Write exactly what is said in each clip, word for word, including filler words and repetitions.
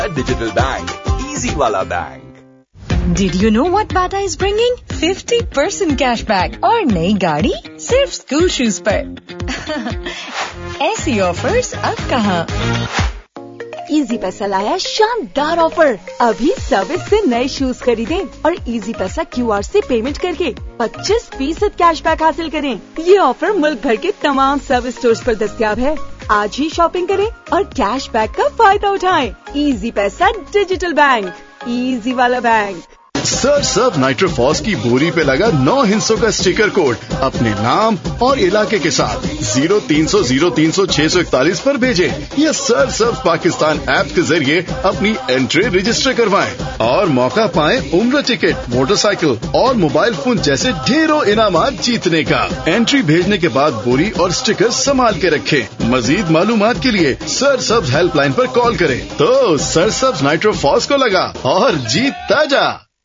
Digital Bank, easy wala bank. Did you know what Bata is bringing? fifty percent cash back और नई गाड़ी सिर्फ school shoes पर। ऐसी ऑफर्स अब कहाँ? इजी पैसा लाया शानदार ऑफर। अभी सर्विस से नए शूज खरीदें और इजी पैसा क्यूआर से पेमेंट करके पच्चीस फीसद कैश बैक हासिल करें। ये ऑफर मुल्क भर के तमाम सर्विस स्टोर्स पर दस्तयाब है। आज ही शॉपिंग करें और कैश बैक का फायदा उठाएं। इजी पैसा डिजिटल बैंक, इजी वाला बैंक। सर्च सर्फ नाइट्रोफॉस की बोरी पे लगा नौ हिस्सों का स्टिकर कोड अपने नाम और इलाके के साथ जीरो तीन सौ जीरो तीन सौ छह सौ इकतालीस पर भेजें या सर्च सर्फ पाकिस्तान ऐप के जरिए अपनी एंट्री रजिस्टर करवाएं और मौका पाएं उम्र टिकट, मोटरसाइकिल और मोबाइल फोन जैसे ढेरों इनामात जीतने का। एंट्री भेजने के बाद बोरी और स्टिकर संभाल के रखें। मजीद मालूमात के लिए सर्च सर्फ हेल्पलाइन पर कॉल करें। तो सर्च सर्फ नाइट्रोफॉस को लगा और जीत ताजा।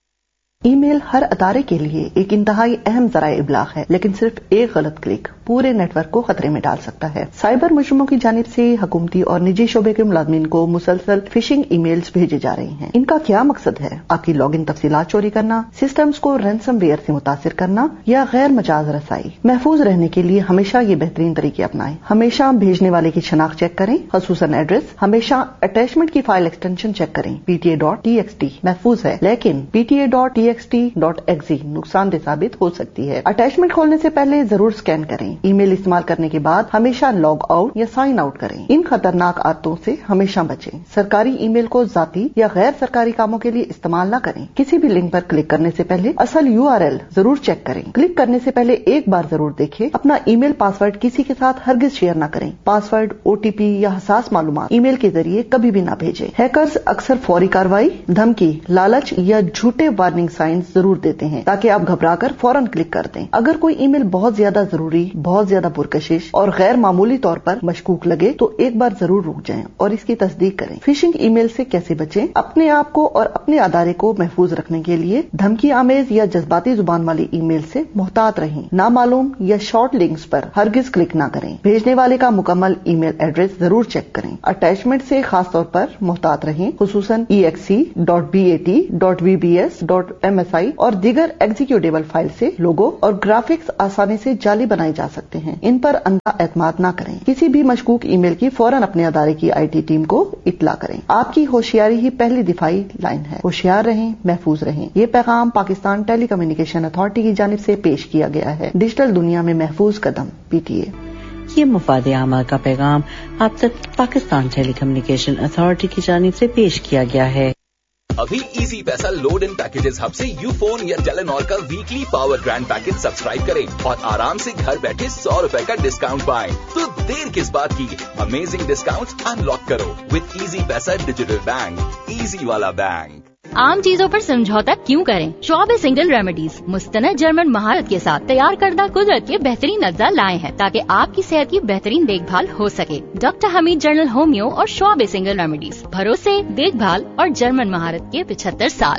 ईमेल हर अदारे के लिए एक इंतहाई अहम जराए इबलाग है, लेकिन सिर्फ एक गलत क्लिक पूरे नेटवर्क को खतरे में डाल सकता है। साइबर मुजरिमों की जानिब से हुकूमती और निजी शोबे के मुलाजमीन को मुसलसल फिशिंग ईमेल्स भेजे जा रहे हैं। इनका क्या मकसद है? आपकी लॉगिन तफसीलात चोरी करना, सिस्टम्स को रैंसमवेयर से मुतासिर करना या गैर मजाज रसाई। महफूज रहने के लिए हमेशा ये बेहतरीन तरीके अपनाएं। हमेशा भेजने वाले की शनाख्त चेक करें, खसूसन एड्रेस। हमेशा अटैचमेंट की फाइल एक्सटेंशन चेक करें। पीटीए डॉट टीएक्सटी महफूज है, लेकिन PTA dot TXT dot XC नुकसानदेह साबित हो सकती है। अटैचमेंट खोलने से पहले जरूर स्कैन करें। ईमेल इस्तेमाल करने के बाद हमेशा लॉग आउट या साइन आउट करें। इन खतरनाक आदतों से हमेशा बचें। सरकारी ईमेल को जाती या गैर सरकारी कामों के लिए इस्तेमाल न करें। किसी भी लिंक पर क्लिक करने से पहले असल यूआरएल जरूर चेक करें। क्लिक करने से पहले एक बार जरूर देखें। अपना ईमेल पासवर्ड किसी के साथ हरगिज शेयर न करें। पासवर्ड, ओटीपी या हसास मालूमात ईमेल के जरिए कभी भी न भेजें। हैकर्स अक्सर फौरी कार्रवाई, धमकी, लालच या झूठे वार्निंग साइंस जरूर देते हैं ताकि आप घबराकर फौरन क्लिक कर दें। अगर कोई ईमेल बहुत ज्यादा जरूरी, बहुत ज्यादा पुरकशिश और गैर मामूली तौर पर मशकूक लगे तो एक बार जरूर रुक जाएं और इसकी तस्दीक करें। फिशिंग ईमेल से कैसे बचें? अपने आप को और अपने अदारे को महफूज रखने के लिए धमकी आमेज या जज्बाती जुबान वाली ईमेल से मुहतात रहें। नामालूम या शॉर्ट लिंक्स पर हरगिज क्लिक न करें। भेजने वाले का मुकम्मल ईमेल एड्रेस जरूर चेक करें। अटैचमेंट से खास तौर पर मुहतात रहें, खुसूसन ई x C dot B A T dot we B S dot M S I और दीगर एग्जीक्यूटेबल फाइल से लोगो और ग्राफिक्स आसानी से जाली बनाए जा सकते हैं। इन पर अंधा एतमाद न करें। किसी भी मशकूक ईमेल की फौरन अपने अदारे की आईटी टीम को इत्तला करें। आपकी होशियारी ही पहली दिफाई लाइन है। होशियार रहें, महफूज रहें। ये पैगाम पाकिस्तान टेली कम्युनिकेशन अथॉरिटी की जानिब से पेश किया गया है। डिजिटल दुनिया में महफूज कदम, पीटीए। ये मुफाद आमा का पैगाम आप तक पाकिस्तान टेली कम्युनिकेशन अथॉरिटी की जानिब से पेश किया गया है। अभी इजी पैसा लोड इन पैकेजेस हब से यूफोन या टेलीनॉर का weekly power grand package subscribe करें और आराम से घर बैठे सौ रुपए का डिस्काउंट पाएं। तो देर किस बात की? अमेजिंग डिस्काउंट्स अनलॉक करो विद इजी पैसा डिजिटल बैंक, इजी वाला बैंक। आम चीजों पर समझौता क्यों करें? शॉबे सिंगल रेमेडीज मुस्तनद जर्मन महारत के साथ तैयार करदा कुदरत के बेहतरीन अज्जा लाए हैं ताकि आपकी सेहत की बेहतरीन देखभाल हो सके। डॉक्टर हमीद जनरल होमियो और शॉबे सिंगल रेमेडीज, भरोसे, देखभाल और जर्मन महारत के पिछहत्तर साल।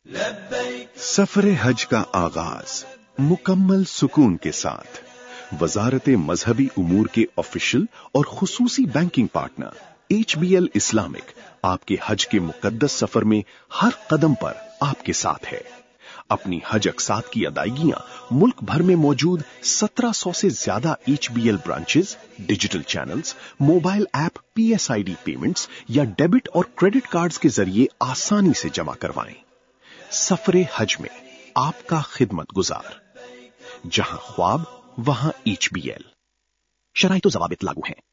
सफर हज का आगाज मुकम्मल सुकून के साथ वजारत मजहबी उमूर के ऑफिशियल और खुसूसी banking partner H B L Islamic आपके हज के मुकद्दस सफर में हर कदम पर आपके साथ है। अपनी हज अक़सात की अदायगियां मुल्क भर में मौजूद सत्रह सौ से ज्यादा H B L branches, digital channels, mobile app, P S I D payments या डेबिट और क्रेडिट कार्ड्स के जरिए आसानी से जमा करवाएं। सफरे हज में आपका खिदमत गुजार, जहां ख्वाब वहां एच बी एल। शराइत व ज़वाबित लागू हैं।